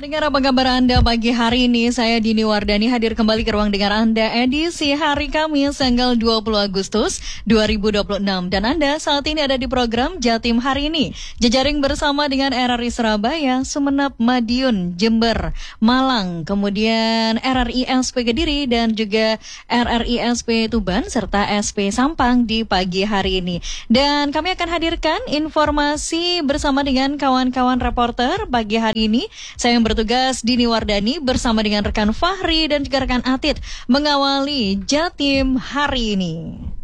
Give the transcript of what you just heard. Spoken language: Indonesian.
Pendengar, apa kabar Anda pagi hari ini? Saya Dini Wardani hadir kembali ke ruang dengar Anda edisi hari Kamis tanggal 20 Agustus 2026. Dan Anda saat ini ada di program Jatim Hari Ini. Jejaring bersama dengan RRI Surabaya, Sumeneb, Madiun, Jember, Malang, kemudian RRI SP Kediri dan juga RRI SP Tuban serta SP Sampang di pagi hari ini. Dan kami akan hadirkan informasi bersama dengan kawan-kawan reporter pagi hari ini. Saya yang bertugas Dini Wardani bersama dengan rekan Fahri dan juga rekan Atid mengawali Jatim hari ini.